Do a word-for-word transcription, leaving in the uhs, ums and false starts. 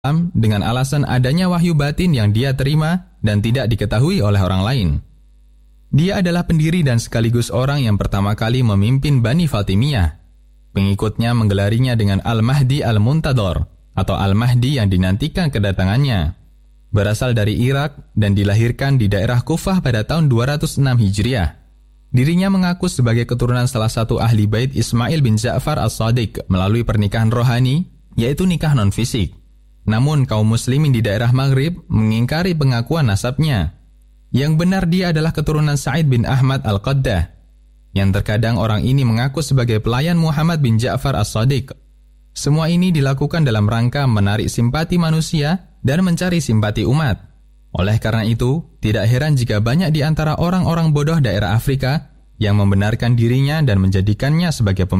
dengan alasan adanya wahyu batin yang dia terima dan tidak diketahui oleh orang lain. Dia adalah pendiri dan sekaligus orang yang pertama kali memimpin Bani Fatimiyah. Pengikutnya menggelarinya dengan Al-Mahdi Al-Muntadhar atau Al-Mahdi yang dinantikan kedatangannya. Berasal dari Irak dan dilahirkan di daerah Kufah pada tahun dua ratus enam Hijriah. Dirinya mengaku sebagai keturunan salah satu ahli bait Ismail bin Ja'far As-Shadiq melalui pernikahan rohani, yaitu nikah non-fisik. Namun kaum muslimin di daerah Maghrib mengingkari pengakuan nasabnya. Yang benar dia adalah keturunan Sa'id bin Ahmad Al-Qaddah. Yang terkadang orang ini mengaku sebagai pelayan Muhammad bin Ja'far As-Shadiq. Semua ini dilakukan dalam rangka menarik simpati manusia dan mencari simpati umat. Oleh karena itu, tidak heran jika banyak di antara orang-orang bodoh daerah Afrika yang membenarkan dirinya dan menjadikannya sebagai pemimpin